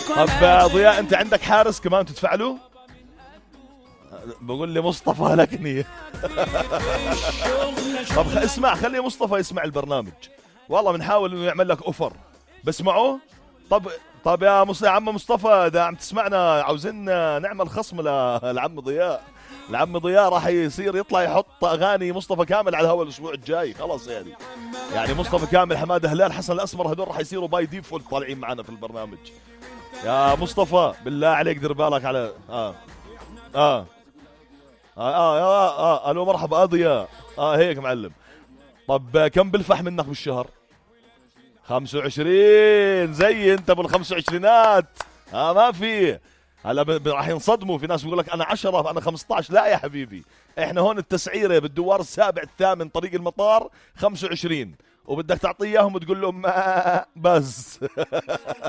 طب ضياء انت عندك حارس كمان تدفع له؟ بقول لي مصطفى هلكني. طب اسمع، خلي مصطفى يسمع البرنامج، والله بنحاول انه يعمل لك اوفر، بسمعوه. طب يا عم مصطفى، اذا عم تسمعنا عاوزين نعمل خصم لعم ضياء. العم ضياء راح يصير يطلع يحط اغاني مصطفى كامل على الهواء الاسبوع الجاي، خلاص يعني مصطفى كامل، حماده هلال، حسن الاسمر، هذول راح يصيروا باي ديفولت طالعين معنا في البرنامج. يا مصطفى بالله عليك دير بالك على الو مرحبا ضياء. هيك معلم. طب كم بلفح منك بالشهر؟ 25. زي انت بال25. ما في. هلا راح ينصدموا، في ناس بيقول لك انا 10 انا 15. لا يا حبيبي، احنا هون التسعيره بالدوار السابع الثامن طريق المطار 25، وبدك تعطيه اياهم وتقول لهم بس.